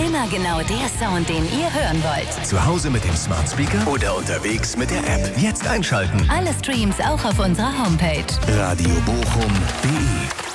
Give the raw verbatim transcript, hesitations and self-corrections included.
Immer genau der Sound, den ihr hören wollt. Zu Hause mit dem Smart Speaker oder unterwegs mit der App. Jetzt einschalten. Alle Streams auch auf unserer Homepage. radio bochum punkt de